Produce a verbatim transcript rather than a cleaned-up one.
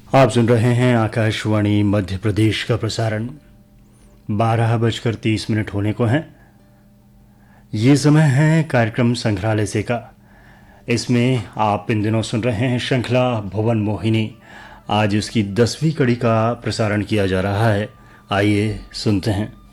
आप सुन रहे हैं आकाशवाणी मध्य प्रदेश का प्रसारण। बारह बजकर तीस मिनट होने को हैं। ये समय है कार्यक्रम संग्रहालय से का। इसमें आप इन दिनों सुन रहे हैं श्रृंखला भुवन मोहिनी। आज उसकी दसवीं कड़ी का प्रसारण किया जा रहा है। आइए सुनते हैं।